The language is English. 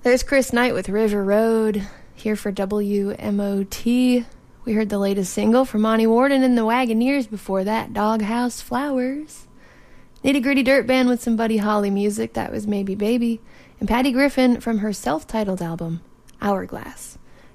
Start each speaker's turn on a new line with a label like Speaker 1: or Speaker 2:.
Speaker 1: There's Chris Knight with River Road, here for WMOT. We heard the latest single from Monty Warden and the Wagoneers, before that, Doghouse Flowers. Nitty Gritty Dirt Band with some Buddy Holly music, that was Maybe Baby. And Patty Griffin from her self-titled album, Hourglass.